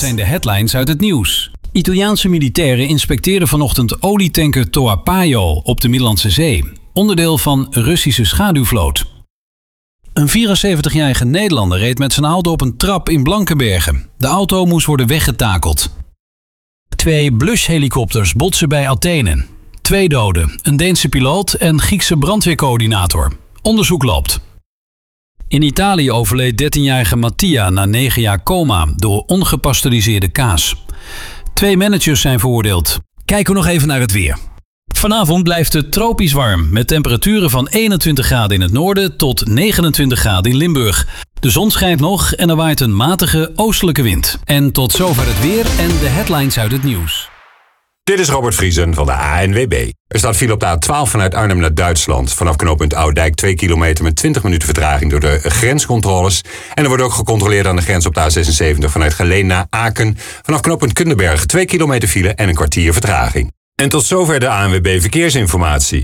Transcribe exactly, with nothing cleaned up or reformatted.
zijn de headlines uit het nieuws. Italiaanse militairen inspecteren vanochtend olietanker Toapaio op de Middellandse Zee. Onderdeel van Russische schaduwvloot. Een vierenzeventigjarige Nederlander reed met zijn auto op een trap in Blankenbergen. De auto moest worden weggetakeld. Twee blushhelikopters botsen bij Athene. Twee doden, een Deense piloot en Griekse brandweercoördinator. Onderzoek loopt. In Italië overleed dertienjarige Mattia na negen jaar coma door ongepasteuriseerde kaas. Twee managers zijn veroordeeld. Kijken we nog even naar het weer. Vanavond blijft het tropisch warm met temperaturen van eenentwintig graden in het noorden tot negenentwintig graden in Limburg. De zon schijnt nog en er waait een matige oostelijke wind. En tot zover het weer en de headlines uit het nieuws. Dit is Robert Vriesen van de A N W B. Er staat file op de A twaalf vanuit Arnhem naar Duitsland. Vanaf knooppunt Oudijk twee kilometer met twintig minuten vertraging door de grenscontroles. En er wordt ook gecontroleerd aan de grens op de A zesenzeventig vanuit Geleen naar Aken. Vanaf knooppunt Kundenberg twee kilometer file en een kwartier vertraging. En tot zover de A N W B Verkeersinformatie.